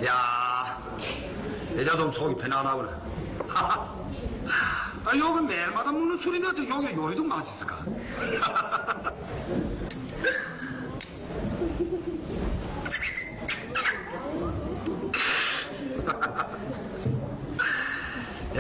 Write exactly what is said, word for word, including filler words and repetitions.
야, 여자 좀 속이 편안하구나. 아, 여기 매일마다 먹는 술인데 어떻게 여기 요리도 맛있을까?